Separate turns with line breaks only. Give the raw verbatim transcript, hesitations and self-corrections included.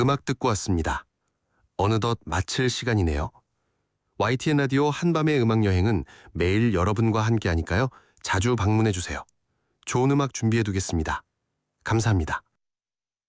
음악 듣고 왔습니다. 어느덧 마칠 시간이네요. 와이티엔 라디오 한밤의 음악여행은 매일 여러분과 함께하니까요. 자주 방문해 주세요. 좋은 음악 준비해 두겠습니다. 감사합니다.